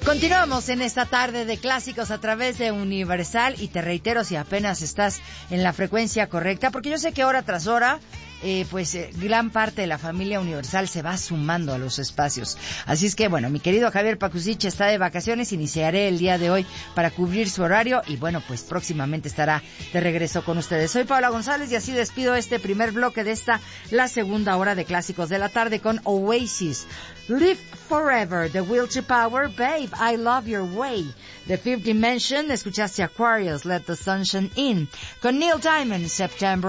Continuamos en esta tarde de clásicos a través de Universal y te reitero si apenas estás en la frecuencia correcta, porque yo sé que hora tras hora gran parte de la familia Universal se va sumando a los espacios. Así es que, bueno, mi querido Javier Pacusich está de vacaciones, iniciaré el día de hoy para cubrir su horario y, bueno, pues próximamente estará de regreso con ustedes. Soy Paula González y así despido este primer bloque de la segunda hora de clásicos de la tarde con Oasis. Live Forever, The Will to Power, Babe, I Love Your Way. The Fifth Dimension, escuchaste Aquarius, Let the Sunshine In. Con Neil Diamond, September.